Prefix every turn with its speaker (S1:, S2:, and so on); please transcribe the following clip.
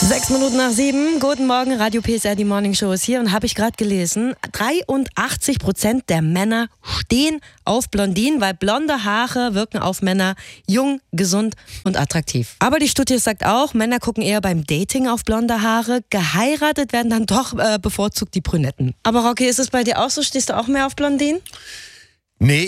S1: 6 Minuten nach 7, guten Morgen, Radio PSR, die Morning Show ist hier und habe ich gerade gelesen, 83% der Männer stehen auf Blondinen, weil blonde Haare wirken auf Männer jung, gesund und attraktiv. Aber die Studie sagt auch, Männer gucken eher beim Dating auf blonde Haare, geheiratet werden dann doch bevorzugt die Brünetten. Aber Rocky, ist es bei dir auch so, stehst du auch mehr auf Blondinen?
S2: Nee,